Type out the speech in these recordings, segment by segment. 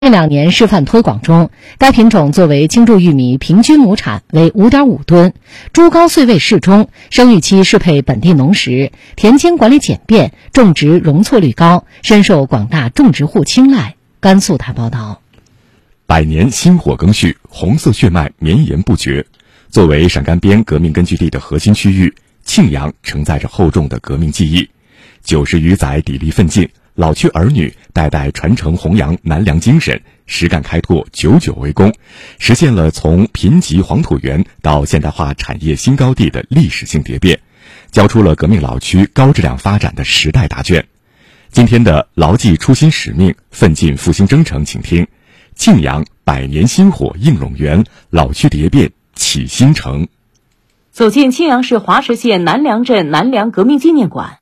近2年示范推广中，该品种作为精筑玉米平均亩产为 5.5 吨，株高穗位适中，生育期适配本地农时，田间管理简便，种植容错率高，深受广大种植户青睐。甘肃台报道。 百年薪火更续，红色血脉绵延不绝。作为陕甘边革命根据地的核心区域，庆阳承载着厚重的革命记忆。90余载砥砺奋进，老区儿女代代传承弘扬南粮精神，实干开拓，久久为功，实现了从贫瘠黄土原到现代化产业新高地的历史性蝶变，交出了革命老区高质量发展的时代答卷。今天的牢记初心使命，奋进复兴征程，请听庆阳百年薪火映陇原，老区蝶变启新城。 走进庆阳市华石县南梁镇南梁革命纪念馆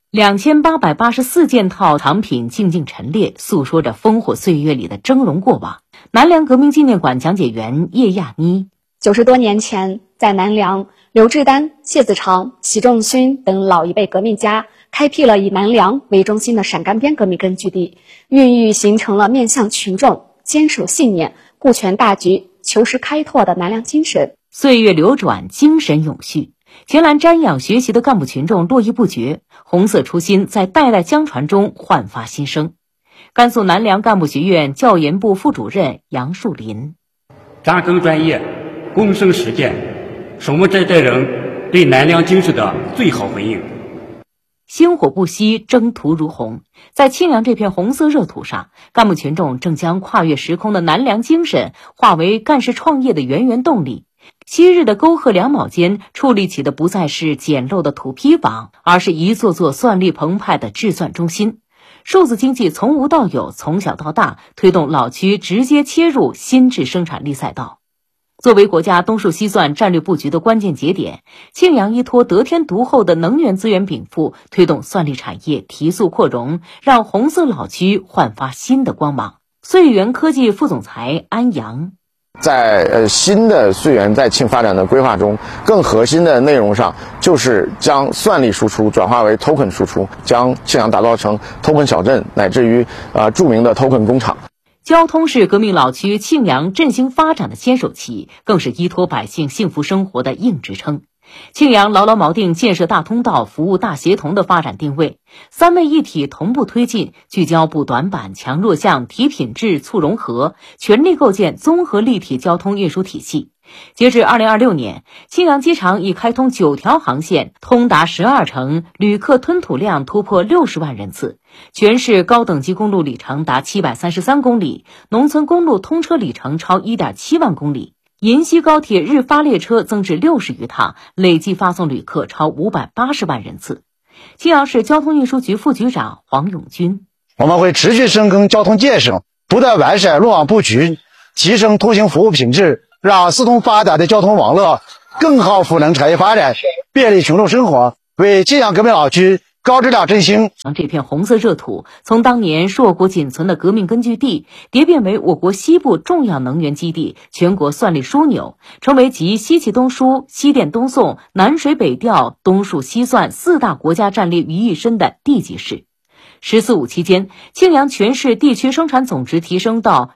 ，2884件套藏品静静陈列，诉说着烽火岁月里的峥嵘过往。南梁革命纪念馆讲解员叶亚妮 ：90多年前，在南梁，刘志丹、谢子长、习仲勋等老一辈革命家开辟了以南梁为中心的陕甘边革命根据地，孕育形成了面向群众、坚守信念、顾全大局、求实开拓的南梁精神。 岁月流转，精神永续，前来瞻仰学习的干部群众络绎不绝，红色初心在代代相传中焕发新生。甘肃南梁干部学院教研部副主任杨树林： 扎根专业，躬身实践，是我们这代人对南梁精神的最好回应。 星火不息，征途如虹。在庆阳这片红色热土上，干部群众正将跨越时空的南梁精神化为干事创业的源源动力。昔日的沟壑两亩间矗立起的不再是简陋的土坯房，而是一座座算力澎湃的制算中心。数字经济从无到有，从小到大，推动老区直接切入新质生产力赛道。作为国家东数西算战略布局的关键节点，庆阳依托得天独厚的能源资源禀赋，推动算力产业提速扩容，让红色老区焕发新的光芒。穗源科技副总裁安阳： 在新的穗源在庆发展的规划中，更核心的内容上就是将算力输出转化为 token 输出，将庆阳打造成 token 小镇，乃至于著名的 token 工厂。 交通是革命老区庆阳振兴发展的牵手旗，更是依托百姓幸福生活的硬支撑。庆阳牢牢锚定建设大通道、服务大协同的发展定位，三位一体同步推进，聚焦补短板、强弱项、提品质、促融合，全力构建综合立体交通运输体系。截至2026年，庆阳机场已开通9条航线，通达12城，旅客吞吐量突破60万人次。全市高等级公路里程达733公里，农村公路通车里程超 1.7 万公里。银西高铁日发列车增至60余趟，累计发送旅客超580万人次。庆阳市交通运输局副局长黄永军： 我们会持续深耕交通建设，不断完善路网布局，提升通行服务品质，让四通发达的交通网络更好赋能产业发展，便利群众生活，为庆阳革命老区高质量振兴。 这片红色热土从当年硕果仅存的革命根据地，蝶变为我国西部重要能源基地、全国算力枢纽，成为集西气东输、西电东送、南水北调、东数西算4大国家战略于一身的地级市。“14·5”期间，庆阳全市地区生产总值提升到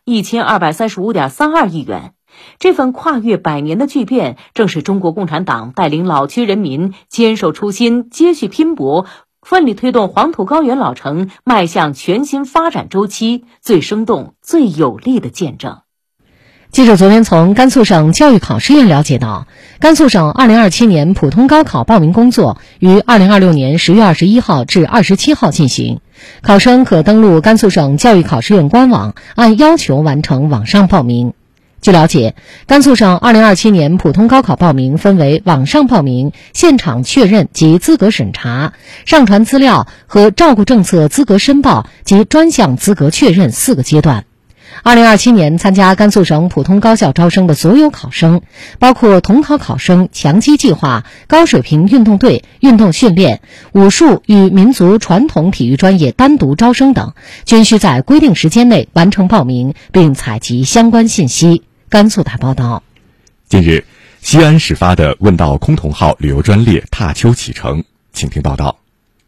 1235.32亿元。这份跨越100年的巨变，正是中国共产党带领老区人民坚守初心、接续拼搏，奋力推动黄土高原老城迈向全新发展周期最生动、最有力的见证。 记者昨天从甘肃省教育考试院了解到，甘肃省2027年普通高考报名工作于2026年10月21号至27号进行，考生可登录甘肃省教育考试院官网，按要求完成网上报名。据了解，甘肃省2027年普通高考报名分为网上报名、现场确认及资格审查、上传资料和照顾政策资格申报及专项资格确认4个阶段。2027年参加甘肃省普通高校招生的所有考生，包括统考考生、强基计划、高水平运动队、运动训练、武术与民族传统体育专业单独招生等，均需在规定时间内完成报名，并采集相关信息。甘肃台报道。 近日，西安始发的问道崆峒号旅游专列踏秋启程，请听报道。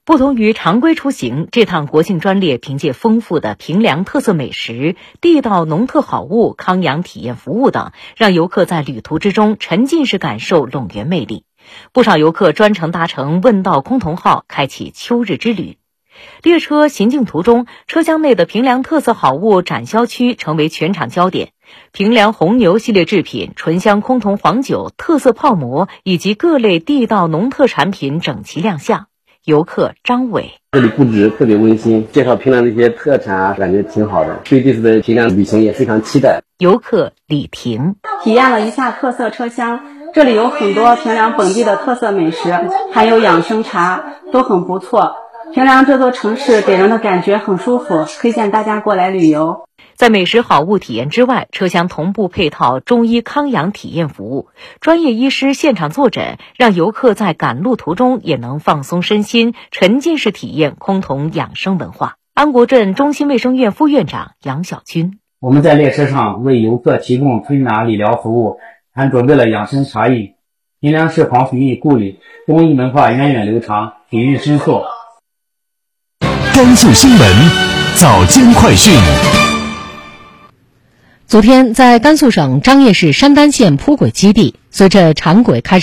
不同于常规出行，这趟国庆专列凭借丰富的平凉特色美食、地道农特好物、康养体验服务等，让游客在旅途之中沉浸式感受陇源魅力。不少游客专程搭乘问道崆峒号，开启秋日之旅。列车行进途中，车厢内的平凉特色好物展销区成为全场焦点。平凉红牛系列制品、醇香崆峒黄酒、特色泡馍以及各类地道农特产品整齐亮相。游客张伟： 这里布置特别温馨，介绍平凉的一些特产感觉挺好的，对这次的平凉旅行也非常期待。 游客李婷： 体验了一下特色车厢，这里有很多平凉本地的特色美食，还有养生茶，都很不错。平凉这座城市给人的感觉很舒服，推荐大家过来旅游。 在美食好物体验之外，车厢同步配套中医康养体验服务，专业医师现场坐诊，让游客在赶路途中也能放松身心，沉浸式体验崆峒养生文化。安国镇中心卫生院副院长杨小军： 我们在列车上为游客提供推拿理疗服务，还准备了养生茶饮。平凉是黄皮寓故里，中医文化源远流长，底蕴深厚。 甘肃新闻早间快讯。 昨天，在甘肃省张掖市山丹县铺轨基地，随着长轨开始